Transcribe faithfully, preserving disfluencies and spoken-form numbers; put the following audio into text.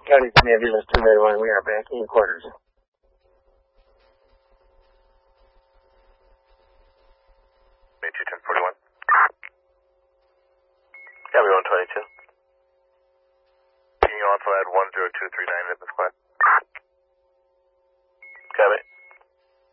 County Ambulance two ninety-one, we are back in quarters. two ten forty-one. Yeah, we one twenty-two. Can you also add one zero two three nine at the squad?